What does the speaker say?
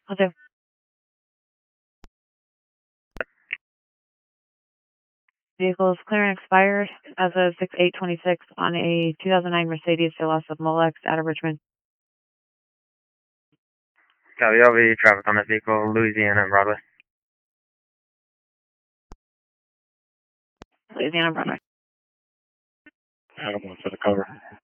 Okay. Vehicle's clearance expired as of 6/8/26 on a 2009 Mercedes Veloz Molex out of Richmond. Copy, there'll be traffic on that vehicle, Louisiana and Broadway. Louisiana, Broadway. Adam 1 for the cover.